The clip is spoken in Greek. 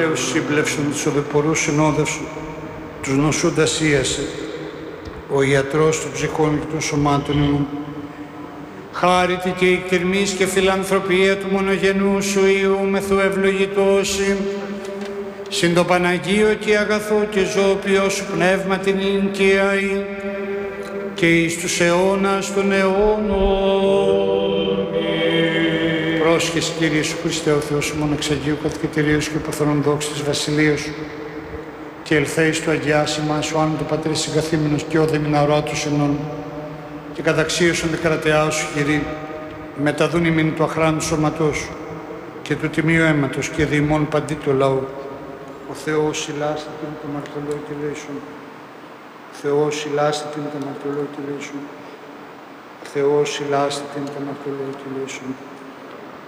Θεός σύμπλευσον τους οδεπορούς συνόδους σου, τους νοσούντας ίασε, ο ιατρός των ψυχών και των σωμάτων ημών. Χάρητη και εκτιρμής και φιλανθρωπία του μονογενού σου Υιού μεθού ευλογητώσει, συν το Παναγίο και αγαθό και ζώπιο σου πνεύμα την εινικίαη και εις τους αιώνας των αιώνων. Πρόσχες Κύριε Ιησού Χριστέ, ο Θεός σου μοναξαγίου κατοικητηρίου και υποθερών δόξης της βασιλείας σου και ελθέης του αγιάσιμα σου άνω του Πατρί συγκαθήμενος και όδε μηναωράτους ενών και καταξίωσον δε κρατεάω σου Κύριε, μεταδούν ημίν του αχράντου σώματός σου και του τιμίου αίματος και διημών παντί το λαό. Ο Θεός ηλάστη την το μαρτωλό και λέησον. Ο Θεός ηλάστη την το μαρτωλό και λέησον. Ο Θεός ηλάστη την το μαρτωλό και λέησον.